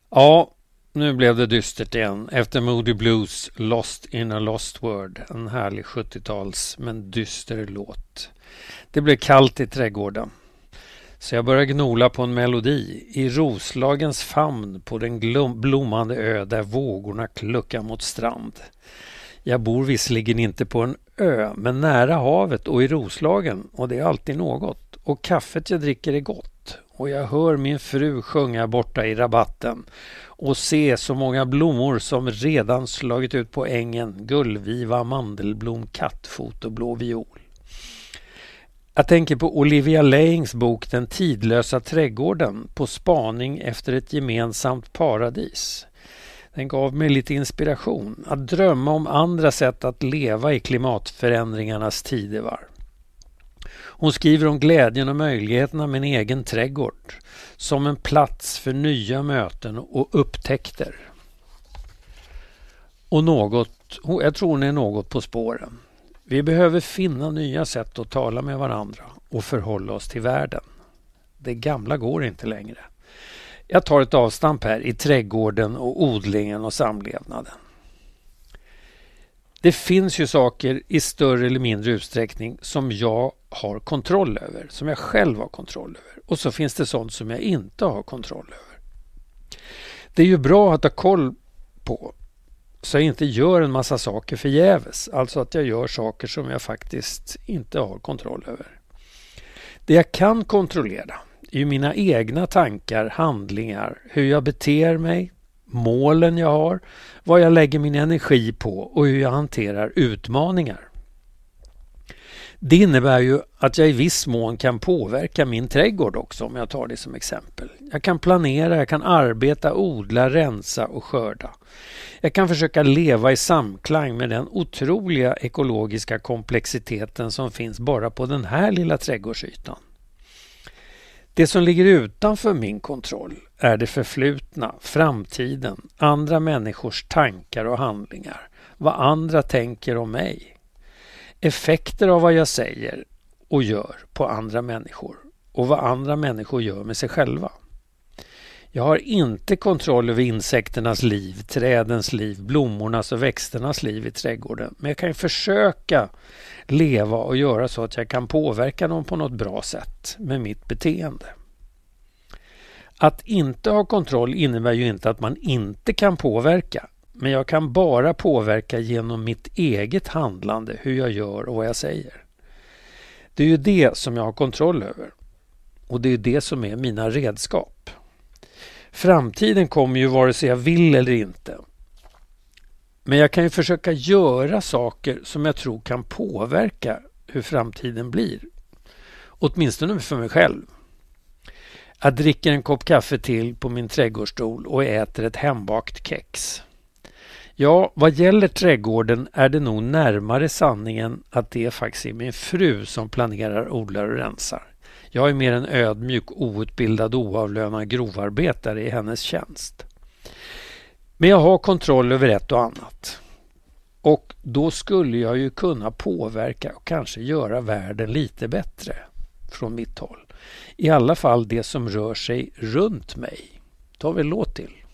Ja, nu blev det dystert igen. Efter Moody Blues, Lost in a Lost World. En härlig 70-tals men dyster låt. Det blev kallt i trädgården. Så jag började gnola på en melodi. I Roslagens famn på den blommande ö där vågorna kluckar mot strand. Jag bor visserligen inte på en ö, men nära havet och i Roslagen. Och det är alltid något. Och kaffet jag dricker är gott. Och jag hör min fru sjunga borta i rabatten och se så många blommor som redan slagit ut på ängen: gullviva, mandelblom, kattfot och blå viol. Jag tänker på Olivia Layings bok Den tidlösa trädgården, på spaning efter ett gemensamt paradis. Den gav mig lite inspiration att drömma om andra sätt att leva i klimatförändringarnas tidevarv. Hon skriver om glädjen och möjligheterna med en egen trädgård som en plats för nya möten och upptäckter. Och jag tror hon är något på spåren. Vi behöver finna nya sätt att tala med varandra och förhålla oss till världen. Det gamla går inte längre. Jag tar ett avstamp här i trädgården och odlingen och samlevnaden. Det finns ju saker i större eller mindre utsträckning som jag har kontroll över, som jag själv har kontroll över. Och så finns det sånt som jag inte har kontroll över. Det är ju bra att ha koll på, så jag inte gör en massa saker förgäves. Alltså att jag gör saker som jag faktiskt inte har kontroll över. Det jag kan kontrollera är ju mina egna tankar, handlingar, hur jag beter mig, målen jag har, vad jag lägger min energi på och hur jag hanterar utmaningar. Det innebär ju att jag i viss mån kan påverka min trädgård också, om jag tar det som exempel. Jag kan planera, jag kan arbeta, odla, rensa och skörda. Jag kan försöka leva i samklang med den otroliga ekologiska komplexiteten som finns bara på den här lilla trädgårdsytan. Det som ligger utanför min kontroll är det förflutna, framtiden, andra människors tankar och handlingar, vad andra tänker om mig. Effekter av vad jag säger och gör på andra människor och vad andra människor gör med sig själva. Jag har inte kontroll över insekternas liv, trädens liv, blommornas och växternas liv i trädgården. Men jag kan försöka leva och göra så att jag kan påverka dem på något bra sätt med mitt beteende. Att inte ha kontroll innebär ju inte att man inte kan påverka. Men jag kan bara påverka genom mitt eget handlande, hur jag gör och vad jag säger. Det är ju det som jag har kontroll över. Och det är det som är mina redskap. Framtiden kommer ju vare sig jag vill eller inte. Men jag kan ju försöka göra saker som jag tror kan påverka hur framtiden blir. Åtminstone för mig själv. Jag dricker en kopp kaffe till på min trädgårdsstol och äter ett hembakt kex. Ja, vad gäller trädgården är det nog närmare sanningen att det faktiskt är min fru som planerar, odlar och rensar. Jag är mer en ödmjuk, outbildad, oavlönad grovarbetare i hennes tjänst. Men jag har kontroll över ett och annat. Och då skulle jag ju kunna påverka och kanske göra världen lite bättre från mitt håll. I alla fall det som rör sig runt mig. Ta väl låt till.